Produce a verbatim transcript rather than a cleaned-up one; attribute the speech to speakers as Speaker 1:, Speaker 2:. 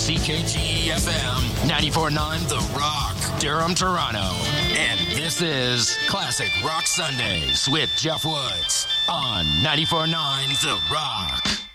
Speaker 1: C K G E F M, ninety-four point nine The Rock, Durham, Toronto. And this is Classic Rock Sundays with Jeff Woods on ninety-four point nine The Rock.